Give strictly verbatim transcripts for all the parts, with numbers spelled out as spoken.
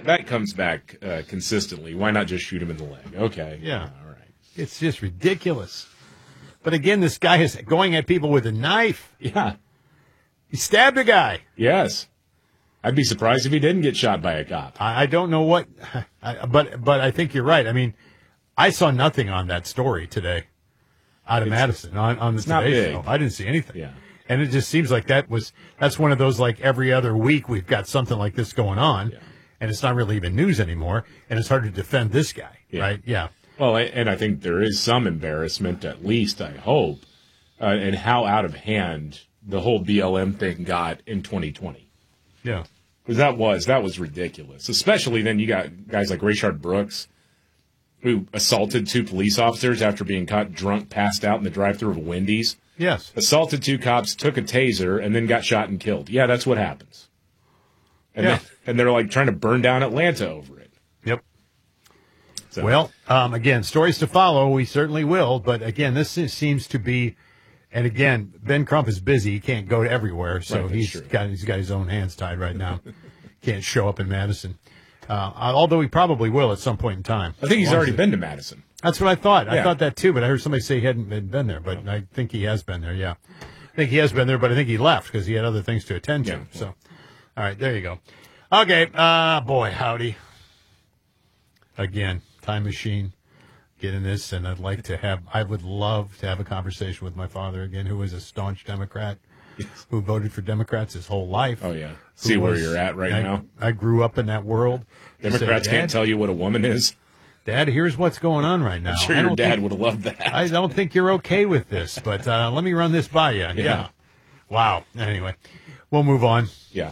that, that comes back uh, consistently. Why not just shoot him in the leg? Okay. Yeah. All right. It's just ridiculous. But again, this guy is going at people with a knife. Yeah. He stabbed a guy. Yes. I'd be surprised if he didn't get shot by a cop. I, I don't know what, I, but but I think you're right. I mean, I saw nothing on that story today out of It's- Madison on, on the it's not Today big. Show. I didn't see anything. Yeah. And it just seems like that was, that's one of those like every other week we've got something like this going on. Yeah. And it's not really even news anymore. And it's hard to defend this guy, Yeah. right? Yeah. Well, and I think there is some embarrassment, at least, I hope, uh, in how out of hand the whole B L M thing got in twenty twenty. Yeah. Because that was, that was ridiculous. Especially then you got guys like Rayshard Brooks, who assaulted two police officers after being caught drunk, passed out in the drive-thru of a Wendy's. Yes. Assaulted two cops, took a taser, and then got shot and killed. Yeah, that's what happens. And, Yeah. then, and they're like trying to burn down Atlanta over it. Yep. So, Well, um, again, stories to follow. We certainly will. But again, this is, seems to be, and again, Ben Crump is busy. He can't go to everywhere, so Right, that's he's true. got he's got his own hands tied right now. Can't show up in Madison, uh, although he probably will at some point in time. I think he's As long already as it- been to Madison. That's what I thought. I Yeah. thought that too, but I heard somebody say he hadn't been, been there. But I think he has been there. Yeah, I think he has been there, but I think he left because he had other things to attend to. Yeah. So, all right, there you go. Okay, uh, boy, howdy. Again, time machine. Get in this, and I'd like to have. I would love to have a conversation with my father again, who was a staunch Democrat, who voted for Democrats his whole life. Oh, yeah. who See where was- you're at right I, now. I grew up in that world. He said, Democrats can't "Dad, tell you what a woman is. Dad, here's what's going on right now. I'm sure I your don't dad think- would have loved that. I don't think you're okay with this, but uh, let me run this by you. Yeah. Wow. Anyway, we'll move on. Yeah.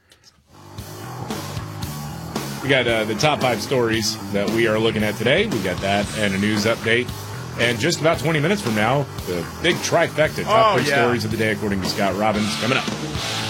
We got uh, the top five stories that we are looking at today. We got that and a news update. And just about twenty minutes from now, the big trifecta top Oh, three yeah. stories of the day, according to Scott Robbins, coming up.